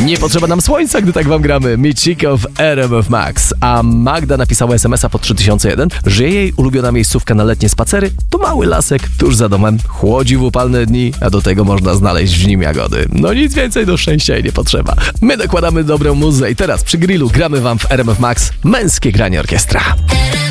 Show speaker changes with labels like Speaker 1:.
Speaker 1: Nie potrzeba nam słońca, gdy tak wam gramy. Michiko w RMF Max. A Magda napisała SMS-a pod 3001, że jej ulubiona miejscówka na letnie spacery to mały lasek tuż za domem. Chłodzi w upalne dni, a do tego można znaleźć w nim jagody. No nic więcej do szczęścia jej nie potrzeba. My dokładamy dobrą muzę i teraz przy grillu gramy wam w RMF Max męskie granie orkiestra.